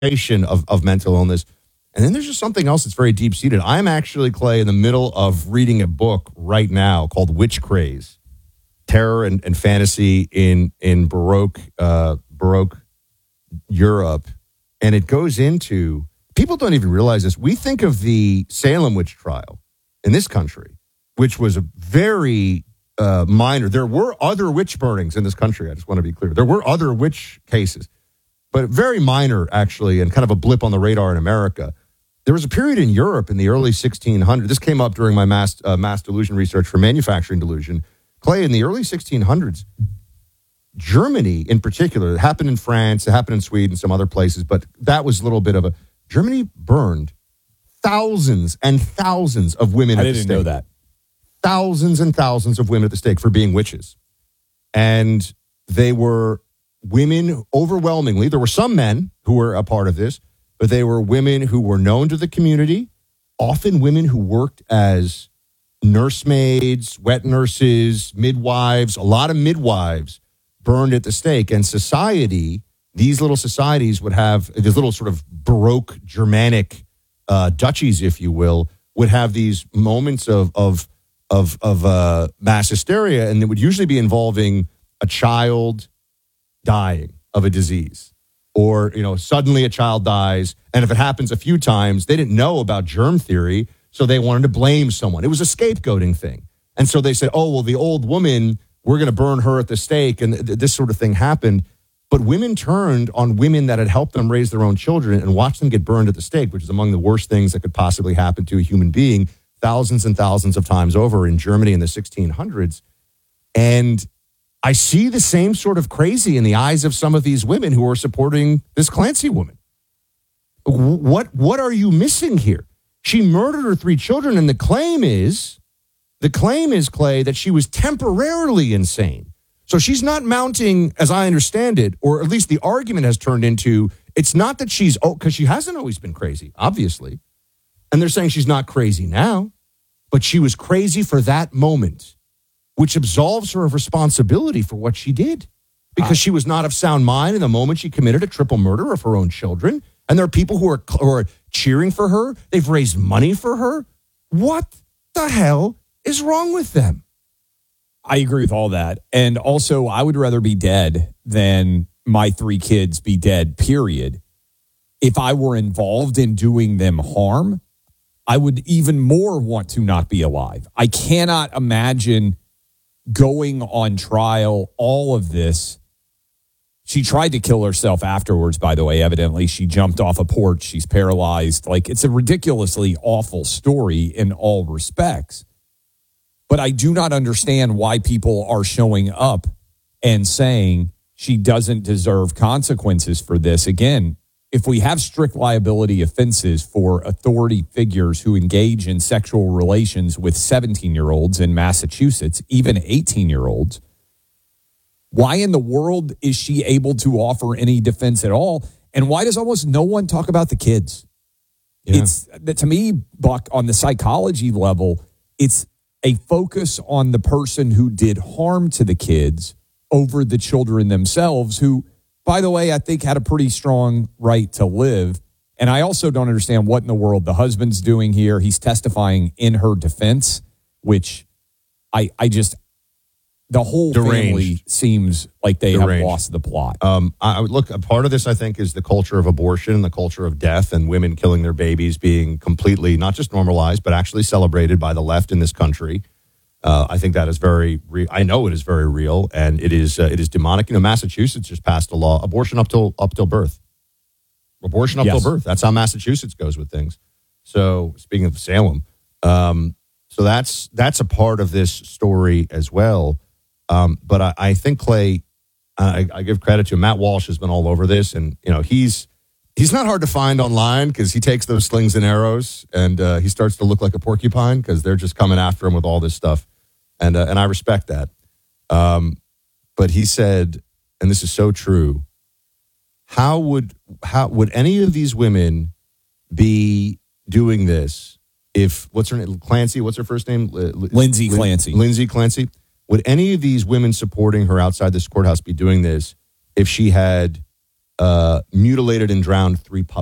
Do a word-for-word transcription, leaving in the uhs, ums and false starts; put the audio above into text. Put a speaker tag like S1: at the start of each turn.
S1: of, of mental illness. And then there's just something else that's very deep-seated. I'm actually, Clay, in the middle of reading a book right now called Witch Craze, Terror and, and Fantasy in in Baroque uh, Baroque Europe. And it goes into, people don't even realize this. We think of the Salem witch trial in this country, which was a very uh, minor. There were other witch burnings in this country. I just want to be clear. There were other witch cases, but very minor, actually, and kind of a blip on the radar in America. There was a period in Europe in the early sixteen hundreds. This came up during my mass, uh, mass delusion research for manufacturing delusion. Clay, in the early sixteen hundreds, Germany in particular, it happened in France, it happened in Sweden, some other places, but that was a little bit of a, Germany burned thousands and thousands of women
S2: I
S1: at the
S2: didn't
S1: stake.
S2: know that.
S1: Thousands and thousands of women at the stake for being witches. And they were women overwhelmingly. There were some men who were a part of this, but they were women who were known to the community, often women who worked as nursemaids, wet nurses, midwives, a lot of midwives burned at the stake. And society, these little societies would have, these little sort of Baroque Germanic uh, duchies, if you will, would have these moments of of of, of uh, mass hysteria, and it would usually be involving a child dying of a disease. Or, you know, suddenly a child dies, and if it happens a few times, they didn't know about germ theory, so they wanted to blame someone. It was a scapegoating thing. And so they said, oh, well, the old woman, we're going to burn her at the stake, and th- this sort of thing happened. But women turned on women that had helped them raise their own children and watched them get burned at the stake, which is among the worst things that could possibly happen to a human being, thousands and thousands of times over in Germany in the sixteen hundreds. And I see the same sort of crazy in the eyes of some of these women who are supporting this Clancy woman. What what are you missing here? She murdered her three children, and the claim is, the claim is, Clay, that she was temporarily insane. So she's not mounting, as I understand it, or at least the argument has turned into, it's not that she's, oh, because she hasn't always been crazy, obviously. And they're saying she's not crazy now, but she was crazy for that moment, which absolves her of responsibility for what she did, because she was not of sound mind in the moment she committed a triple murder of her own children. And there are people who are, who are cheering for her. They've raised money for her. What the hell is wrong with them?
S2: I agree with all that. And also, I would rather be dead than my three kids be dead, period. If I were involved in doing them harm, I would even more want to not be alive. I cannot imagine going on trial, all of this. She tried to kill herself afterwards, by the way. Evidently, she jumped off a porch. She's paralyzed. Like, it's a ridiculously awful story in all respects. But I do not understand why people are showing up and saying she doesn't deserve consequences for this. Again, if we have strict liability offenses for authority figures who engage in sexual relations with seventeen-year-olds in Massachusetts, even eighteen-year-olds, why in the world is she able to offer any defense at all? And why does almost no one talk about the kids? Yeah. It's, to me, Buck, on the psychology level, it's a focus on the person who did harm to the kids over the children themselves, who, by the way, I think had a pretty strong right to live. And I also don't understand what in the world the husband's doing here. He's testifying in her defense, which I, I just, the whole
S1: Deranged.
S2: family seems like they
S1: Deranged.
S2: have lost the plot.
S1: Um, I I would look, a part of this, I think, is the culture of abortion, the culture of death, and women killing their babies being completely not just normalized, but actually celebrated by the left in this country. Uh, I think that is very real. I know it is very real, and it is uh, it is demonic. You know, Massachusetts just passed a law: abortion up till up till birth. Abortion up
S2: Yes.
S1: till birth. That's how Massachusetts goes with things. So, speaking of Salem, um, so that's that's a part of this story as well. Um, but I, I think Clay, I, I give credit to him. Matt Walsh has been all over this, and you know he's he's not hard to find online because he takes those slings and arrows, and uh, he starts to look like a porcupine because they're just coming after him with all this stuff, and uh, and I respect that. Um, but he said, and this is so true. How would how would any of these women be doing this if what's her name? Clancy? What's her first name? L-
S2: Lindsay
S1: Lin-
S2: Clancy.
S1: Lindsay Clancy. Would any of these women supporting her outside this courthouse be doing this if she had uh, mutilated and drowned three puppies.